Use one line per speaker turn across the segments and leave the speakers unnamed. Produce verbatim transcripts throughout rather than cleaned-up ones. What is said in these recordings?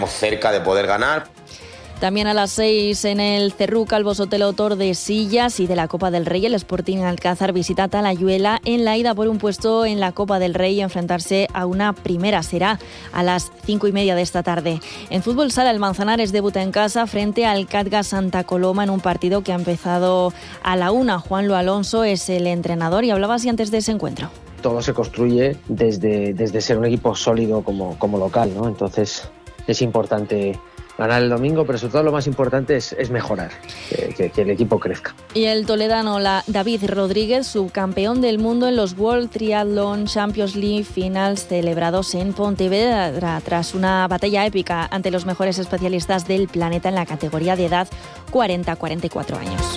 Estamos cerca de poder ganar.
También a las seis en el Cerrú Calvo Sotelo Tordesillas y de la Copa del Rey, el Sporting Alcázar visita Talayuela en la ida por un puesto en la Copa del Rey y enfrentarse a una primera. Será a las cinco y media de esta tarde. En fútbol sala, el Manzanares debuta en casa frente al Catga Santa Coloma en un partido que ha empezado a la una. Juanlo Alonso es el entrenador y hablaba así antes de ese encuentro.
Todo se construye desde, desde ser un equipo sólido como, como local, ¿no? Entonces es importante ganar el domingo, pero sobre todo lo más importante es, es mejorar, que, que, que el equipo crezca.
Y el toledano la David Rodríguez, subcampeón del mundo en los World Triathlon Champions League Finals celebrados en Pontevedra tras una batalla épica ante los mejores especialistas del planeta en la categoría de edad cuarenta a cuarenta y cuatro años.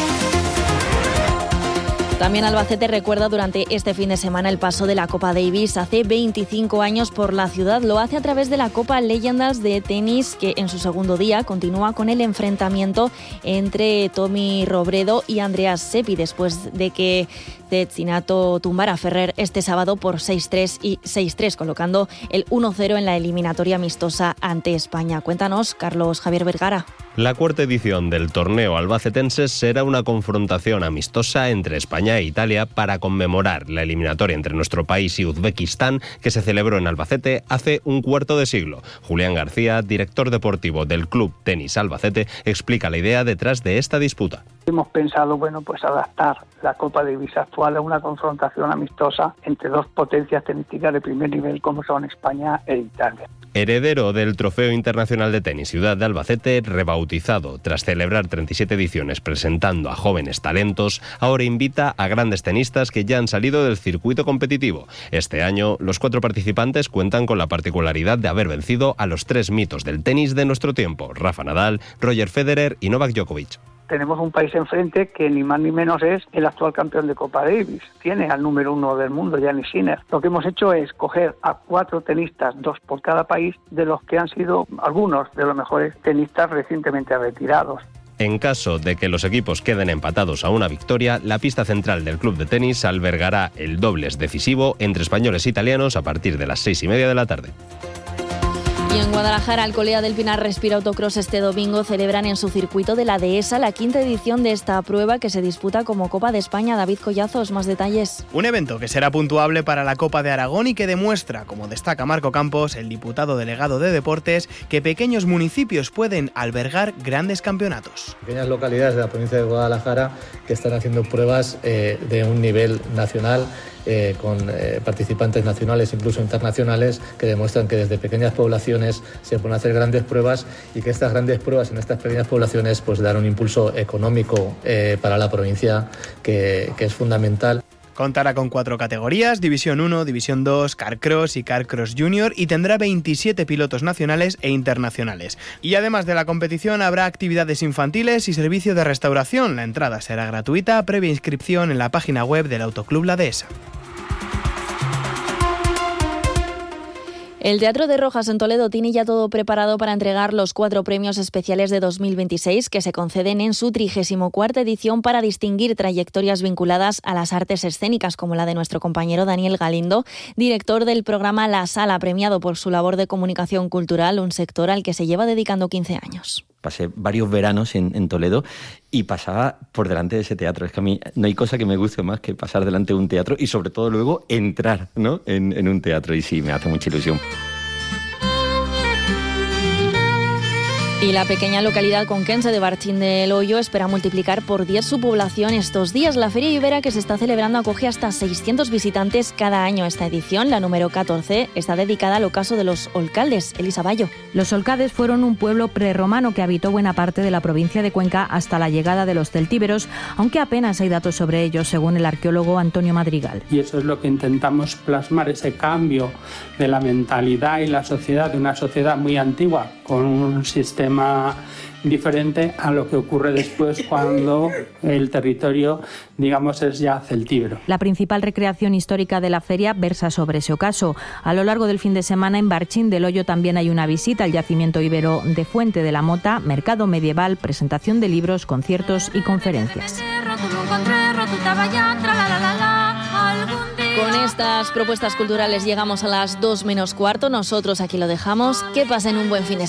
También Albacete recuerda durante este fin de semana el paso de la Copa Davis hace veinticinco años por la ciudad. Lo hace a través de la Copa Legends de tenis, que en su segundo día continúa con el enfrentamiento entre Tommy Robredo y Andreas Seppi, después de que Cecchinato tumbara a Ferrer este sábado por seis tres y seis tres, colocando el uno cero en la eliminatoria amistosa ante España. Cuéntanos, Carlos Javier Vergara.
La cuarta edición del torneo albacetense será una confrontación amistosa entre España e Italia para conmemorar la eliminatoria entre nuestro país y Uzbekistán que se celebró en Albacete hace un cuarto de siglo. Julián García, director deportivo del Club Tenis Albacete, explica la idea detrás de esta disputa.
Hemos pensado, bueno, pues adaptar la Copa Davis actual a una confrontación amistosa entre dos potencias tenísticas de primer nivel como son España e Italia.
Heredero del Trofeo Internacional de Tenis Ciudad de Albacete, rebautizado tras celebrar treinta y siete ediciones presentando a jóvenes talentos, ahora invita a grandes tenistas que ya han salido del circuito competitivo. Este año, los cuatro participantes cuentan con la particularidad de haber vencido a los tres mitos del tenis de nuestro tiempo: Rafa Nadal, Roger Federer y Novak Djokovic.
Tenemos un país enfrente que ni más ni menos es el actual campeón de Copa Davis. Tiene al número uno del mundo, Jannik Sinner. Lo que hemos hecho es coger a cuatro tenistas, dos por cada país, de los que han sido algunos de los mejores tenistas recientemente retirados.
En caso de que los equipos queden empatados a una victoria, la pista central del club de tenis albergará el dobles decisivo entre españoles e italianos a partir de las seis y media de la tarde.
Y en Guadalajara, Alcolea del Pinar Respira Autocross este domingo celebran en su circuito de la Dehesa la quinta edición de esta prueba que se disputa como Copa de España. David Collazos, más detalles.
Un evento que será puntuable para la Copa de Aragón y que demuestra, como destaca Marco Campos, el diputado delegado de Deportes, que pequeños municipios pueden albergar grandes campeonatos.
Pequeñas localidades de la provincia de Guadalajara que están haciendo pruebas eh, de un nivel nacional, Eh, con eh, participantes nacionales, incluso internacionales, que demuestran que desde pequeñas poblaciones se pueden hacer grandes pruebas y que estas grandes pruebas en estas pequeñas poblaciones pues dan un impulso económico eh, para la provincia que, que es fundamental.
Contará con cuatro categorías: División uno, División dos, Carcross y Carcross Junior, y tendrá veintisiete pilotos nacionales e internacionales. Y además de la competición habrá actividades infantiles y servicio de restauración. La entrada será gratuita, previa inscripción en la página web del Autoclub La Dehesa.
El Teatro de Rojas en Toledo tiene ya todo preparado para entregar los cuatro premios especiales de dos mil veintiséis que se conceden en su trigésimo cuarta edición para distinguir trayectorias vinculadas a las artes escénicas, como la de nuestro compañero Daniel Galindo, director del programa La Sala, premiado por su labor de comunicación cultural, un sector al que se lleva dedicando quince años.
Pasé varios veranos en, en Toledo y pasaba por delante de ese teatro. Es que a mí no hay cosa que me guste más que pasar delante de un teatro y sobre todo luego entrar, ¿no? en, en un teatro. Y sí, me hace mucha ilusión. Y la pequeña localidad conquense de Barchin del Hoyo espera multiplicar por diez su población estos días. La Feria Ibera que se está celebrando acoge hasta seiscientos visitantes cada año. Esta edición, la número catorce, está dedicada al ocaso de los Olcaldes. Elisa Bayo.
Los Olcaldes fueron un pueblo prerromano que habitó buena parte de la provincia de Cuenca hasta la llegada de los celtíberos, aunque apenas hay datos sobre ellos, según el arqueólogo Antonio Madrigal.
Y eso es lo que intentamos plasmar, ese cambio de la mentalidad y la sociedad, de una sociedad muy antigua, con un sistema diferente a lo que ocurre después cuando el territorio, digamos, es ya celtíbero.
La principal recreación histórica de la feria versa sobre ese ocaso. A lo largo del fin de semana en Barchin del Hoyo también hay una visita al yacimiento ibero de Fuente de la Mota, mercado medieval, presentación de libros, conciertos y conferencias.
Con estas propuestas culturales llegamos a las dos menos cuarto. Nosotros aquí lo dejamos. Que pasen un buen fin de semana.